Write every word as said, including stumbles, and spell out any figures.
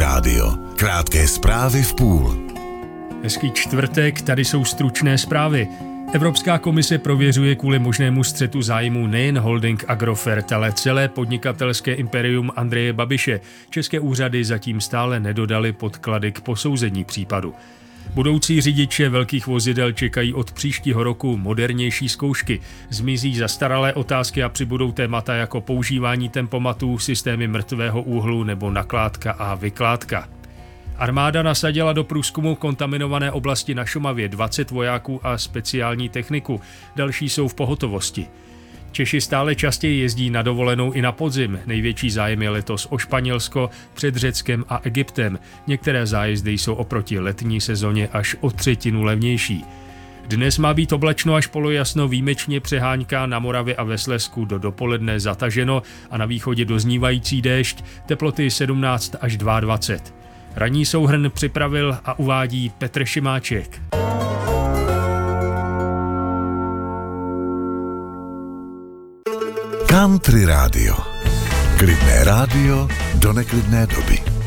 rádio. Krátké zprávy v půl. Hezký čtvrtek, tady jsou stručné zprávy. Evropská komise prověřuje kvůli možnému střetu zájmů nejen holding Agrofert, ale celé podnikatelské imperium Andreje Babiše. České úřady zatím stále nedodaly podklady k posouzení případu. Budoucí řidiče velkých vozidel čekají od příštího roku modernější zkoušky. Zmizí zastaralé otázky a přibudou témata jako používání tempomatů, systémy mrtvého úhlu nebo nakládka a vykládka. Armáda nasadila do průzkumu kontaminované oblasti na Šumavě dvacet vojáků a speciální techniku. Další jsou v pohotovosti. Češi stále častěji jezdí na dovolenou i na podzim. Největší zájem je letos o Španělsko, před Řeckem a Egyptem. Některé zájezdy jsou oproti letní sezóně až o třetinu levnější. Dnes má být oblačno až polojasno, výjimečně přehánka, na Moravě a ve Slezsku do dopoledne zataženo a na východě doznívající déšť, teploty sedmnáct až dvacet dva. Ranní souhrn připravil a uvádí Petr Šimáček. Country rádio. Klidné rádio do neklidné doby.